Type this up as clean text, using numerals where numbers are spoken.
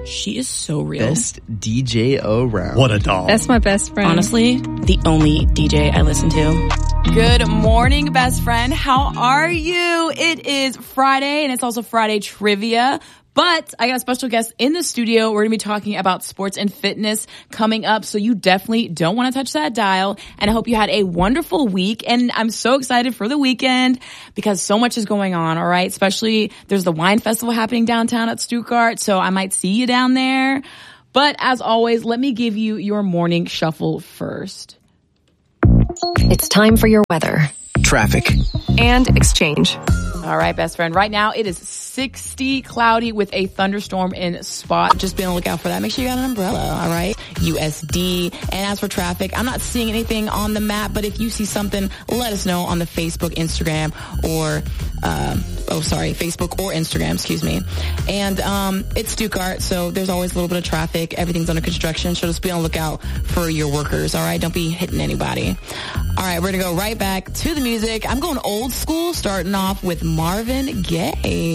She is so real. Best DJ around. What a doll. That's my best friend. Honestly, the only DJ I listen to. Good morning, best friend. How are you? It is Friday, and it's also Friday trivia. But I got a special guest in the studio. We're going to be talking about sports and fitness coming up. So you definitely don't want to touch that dial. And I hope you had a wonderful week. And I'm so excited for the weekend because so much is going on. All right. Especially there's the wine festival happening downtown at Stuttgart. So I might see you down there. But as always, let me give you your morning shuffle first. It's time for your weather, traffic, and exchange. All right, best friend. Right now, it is 60 cloudy with a thunderstorm in spot. Just be on the lookout for that. Make sure you got an umbrella, all right? USD. And as for traffic, I'm not seeing anything on the map, but if you see something, let us know on the Facebook, Instagram, or, Facebook or Instagram, excuse me. And it's Stuttgart, so there's always a little bit of traffic. Everything's under construction, so just be on the lookout for your workers, all right? Don't be hitting anybody. All right, we're going to go right back to the music. I'm going old school, starting off with Marvin Gaye.